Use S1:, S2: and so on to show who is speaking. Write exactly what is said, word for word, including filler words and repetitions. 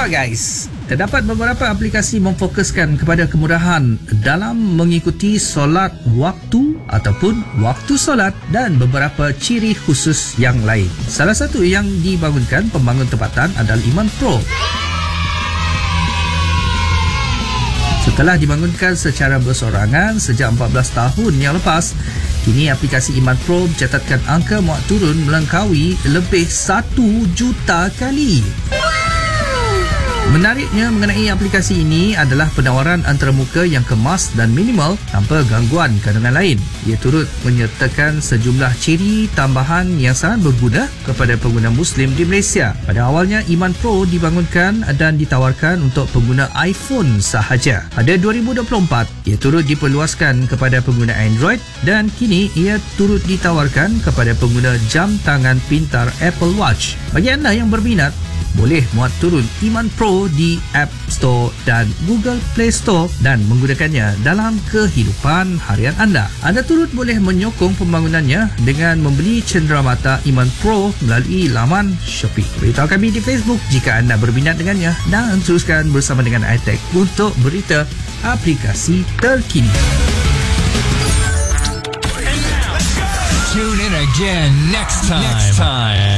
S1: Alright guys, terdapat beberapa aplikasi memfokuskan kepada kemudahan dalam mengikuti solat waktu ataupun waktu solat dan beberapa ciri khusus yang lain. Salah satu yang dibangunkan pembangun tempatan adalah Iman Pro. Setelah dibangunkan secara bersorangan sejak empat belas tahun yang lepas, kini aplikasi Iman Pro mencatatkan angka muat turun melangkaui lebih satu juta kali. Menariknya mengenai aplikasi ini adalah penawaran antarmuka yang kemas dan minimal tanpa gangguan kandungan lain. Ia turut menyertakan sejumlah ciri tambahan yang sangat berguna kepada pengguna Muslim di Malaysia. Pada awalnya, Iman Pro dibangunkan dan ditawarkan untuk pengguna iPhone sahaja. Pada dua ribu dua puluh empat, ia turut diperluaskan kepada pengguna Android dan kini ia turut ditawarkan kepada pengguna jam tangan pintar Apple Watch. Bagi anda yang berminat, boleh muat turun Iman Pro di App Store dan Google Play Store dan menggunakannya dalam kehidupan harian anda. Anda turut boleh menyokong pembangunannya dengan membeli cenderamata Iman Pro melalui laman Shopee. Beritahu kami di Facebook jika anda berminat dengannya dan teruskan bersama dengan iTech untuk berita aplikasi terkini.
S2: Tune in again next time. Next time.